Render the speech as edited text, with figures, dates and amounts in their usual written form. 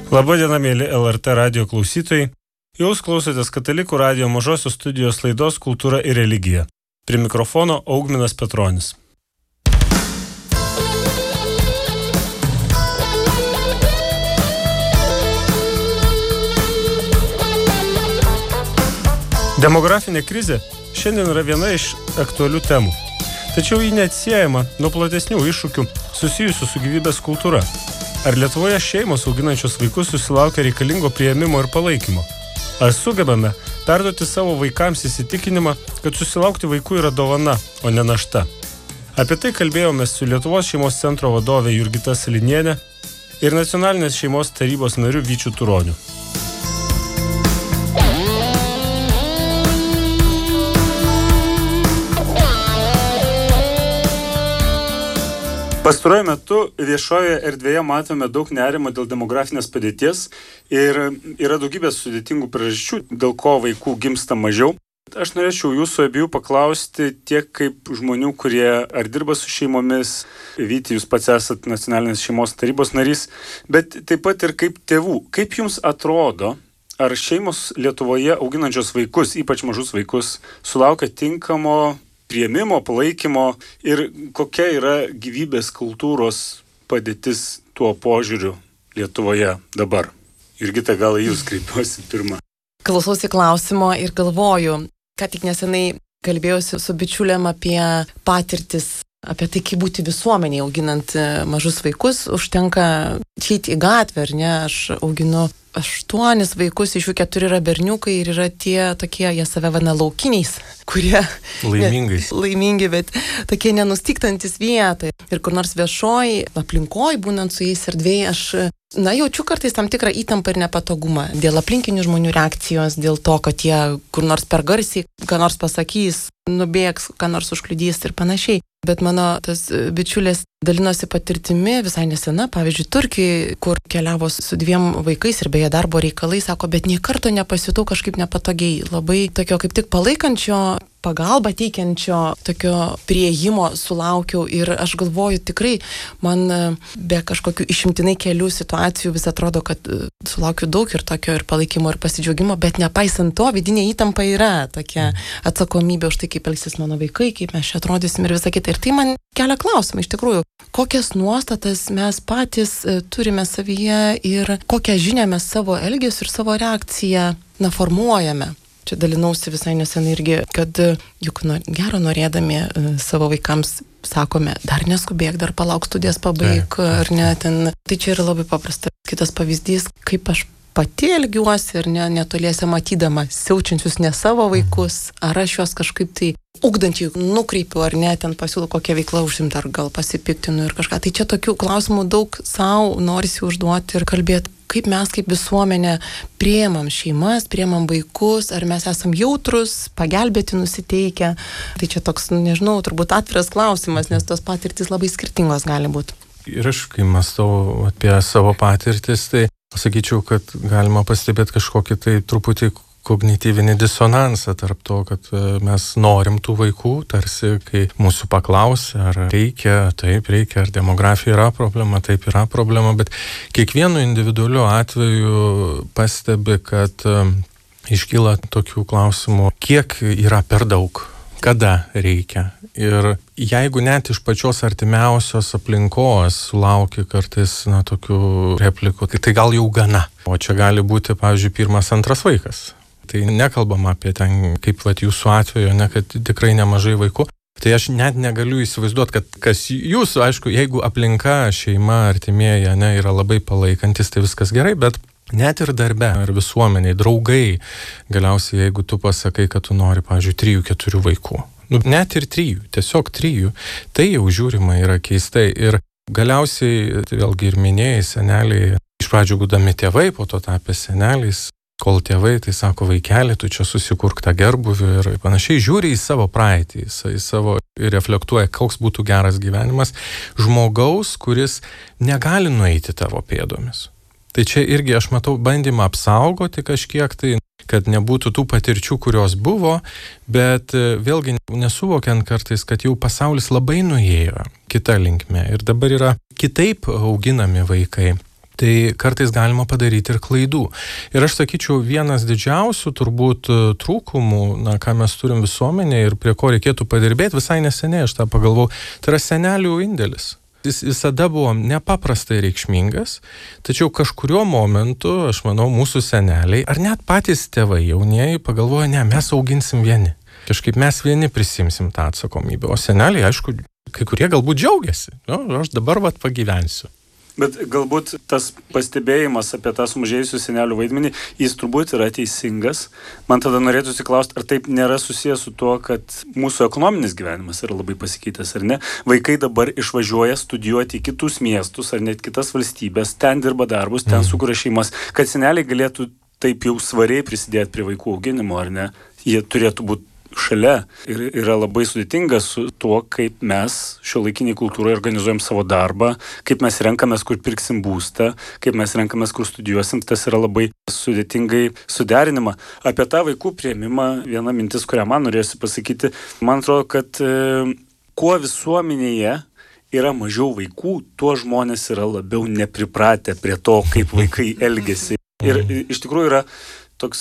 Labadiena, mėly LRT radijo klausytojai. Jūs klausotės Katalikų radijo mažosios studijos laidos Kultūra ir religija. Prie mikrofono Augminas Petronis. Demografinė krizė šiandien yra viena iš aktualių temų. Tačiau ji neatsiejama nuo platesnių iššūkių susijusių su gyvybės kultūra. Ar Lietuvoje šeimos auginančios vaikus susilaukia reikalingo priėmimo ir palaikymo? Ar sugebame perduoti savo vaikams įsitikinimą, kad susilaukti vaikų yra dovana, o ne našta? Apie tai kalbėjome su Lietuvos šeimos centro vadove Jurgita Salinienė ir Nacionalinės šeimos tarybos nariu Vyčiu Turoniu. Pastaruoju metu viešojoje erdvėje matome daug nerimo dėl demografinės padėties ir yra daugybės sudėtingų priežasčių, dėl ko vaikų gimsta mažiau. Aš norėčiau jūsų abiejų paklausti tiek kaip žmonių, kurie ar dirba su šeimomis, Vyti, jūs pats esat Nacionalinės šeimos tarybos narys, bet taip pat ir kaip tėvų. Kaip jums atrodo, ar šeimos Lietuvoje auginančios vaikus, ypač mažus vaikus, sulaukia tinkamo priėmimo, palaikymo ir kokia yra gyvybės kultūros padėtis tuo požiūriu Lietuvoje dabar? Jurgita, gal jūs kreipiuosi pirmą. Klausausi klausimo ir galvoju, ką tik nesenai kalbėjausi su bičiuliam apie patirtis, apie tai, kaip būti visuomeniai auginant mažus vaikus. Užtenka išeiti į gatvę, ar ne? Aš auginu 8 vaikus, iš jų 4 yra berniukai ir yra tie tokie, jie save vadina laukiniais, kurie laimingi, bet tokie nenustiktantis vietoj. Ir kur nors viešoj aplinkoj, būnant su jais erdvėje, aš jaučiu kartais tam tikrą įtampą ir nepatogumą dėl aplinkinių žmonių reakcijos, dėl to, kad jie kur nors per garsiai, ką nors pasakys, nubėgs, ką nors užkliudys ir panašiai. Bet mano tas bičiulis dalinosi patirtimi visai nesena, pavyzdžiui, Turkijai, kur keliavo su 2 vaikais ir beje darbo reikalai, sako, bet nė karto nepasijutau kažkaip nepatogiai, labai tokio kaip tik palaikančio, pagalbą teikiančio tokio priėjimo sulaukiau ir aš galvoju tikrai, man be kažkokių išimtinai kelių situacijų vis atrodo, kad sulaukiu daug ir tokio ir palaikymo ir pasidžiaugimo, bet nepaisant to vidinė įtampa yra tokia atsakomybė už tai, kaip elgsis mano vaikai, kaip mes čia atrodysim ir visą kitą. Ir tai man kelia klausimą iš tikrųjų, kokias nuostatas mes patys turime savyje ir kokią žinią mes savo elgesiu ir savo reakciją formuojame. Čia dalinausi visai nesenai irgi, kad juk gero norėdami savo vaikams sakome, dar neskubėk, dar palauk studijas pabaig, ar ne, ten. Tai čia yra labai paprasta. Kitas pavyzdys, kaip aš pati elgiuosi ir netoliese matydama siaučiančius ne savo vaikus, ar aš juos kažkaip tai ugdantį nukreipiu, ar ne, ten pasiūlau kokią veiklą užsimti, ar gal pasipiktinu ir kažką. Tai čia tokių klausimų daug savo norisi užduoti ir kalbėti, kaip mes kaip visuomenė priėmam šeimas, priėmam vaikus, ar mes esam jautrus, pagelbėti nusiteikę. Tai čia toks, nežinau, turbūt atviras klausimas, nes tos patirtys labai skirtingos gali būti. Ir aš, kai mąstau apie savo patirtis, tai sakyčiau, kad galima pastebėti kažkokį tai truputį kognityvinį disonansą tarp to, kad mes norim tų vaikų, tarsi kai mūsų paklausia, ar reikia, taip reikia, ar demografija yra problema, taip yra problema, bet kiekvienu individualiu atveju pastebi, kad iškyla tokių klausimų, kiek yra per daug, kada reikia. Ir jeigu net iš pačios artimiausios aplinkos sulauki kartais tokių replikų, tai gal jau gana. O čia gali būti, pavyzdžiui, 1, 2 vaikas. Tai nekalbam apie ten, kaip jūsų atveju, ne, kad tikrai nemažai vaikų. Tai aš net negaliu įsivaizduoti, kad kas jūsų, aišku, jeigu aplinka, šeima, artimieji, ne, yra labai palaikantis, tai viskas gerai, bet net ir darbe, ar visuomeniai, draugai, galiausiai, jeigu tu pasakai, kad tu nori, pavyzdžiui, 3-4 vaikų. Net ir 3, tiesiog 3, tai jau žiūrima yra keistai. Ir galiausiai, tai vėlgi ir minėjai, seneliai, iš pradžių būdami tėvai, po to tapę seneliais, kol tėvai, tai sako, vaikeli, tu čia susikurk tą gerbuvį ir panašiai, žiūri į savo praeitį, į savo ir reflektuoja, koks būtų geras gyvenimas žmogaus, kuris negali nueiti tavo pėdomis. Tai čia irgi aš matau bandymą apsaugoti kažkiek tai, kad nebūtų tų patirčių, kurios buvo, bet vėlgi nesuvokiant kartais, kad jau pasaulis labai nuėjo kita linkme ir dabar yra kitaip auginami vaikai. tai kartais galima padaryti ir klaidų. Ir aš sakyčiau, vienas didžiausių turbūt trūkumų, ką mes turim visuomenėje ir prie ko reikėtų padirbėti, visai neseniai aš tą pagalvojau, tai yra senelių indėlis. Jis visada buvo nepaprastai reikšmingas, tačiau kažkuriuo momentu, aš manau, mūsų seneliai, ar net patys tėvai jaunieji pagalvoja, ne, mes auginsim vieni. Kažkaip mes vieni prisimsim tą atsakomybę. O seneliai, aišku, kai kurie galbūt džiaugiasi. Aš dabar pagyvensiu. Bet galbūt tas pastebėjimas apie tą sumažėjusių senelių vaidmenį, jis turbūt yra teisingas. Man tada norėtųsi klausti, ar taip nėra susijęs su tuo, kad mūsų ekonominis gyvenimas yra labai pasikeitęs, ar ne? Vaikai dabar išvažiuoja studijuoti į kitus miestus ar net kitas valstybės, ten dirba darbus, ten sukuria šeimas, kad seneliai galėtų taip jau svariai prisidėti prie vaikų auginimo, ar ne? Jie turėtų būti šalia ir yra labai sudėtinga su tuo, kaip mes šiuolaikiniai kultūrai organizuojam savo darbą, kaip mes renkamės, kur pirksim būstą, kaip mes renkamės, kur studijuosim, tas yra labai sudėtingai suderinama. Apie tą vaikų priėmimą viena mintis, kurią man norėjusi pasakyti, man atrodo, kad kuo visuomenėje yra mažiau vaikų, tuo žmonės yra labiau nepripratę prie to, kaip vaikai elgiasi. Ir iš tikrųjų yra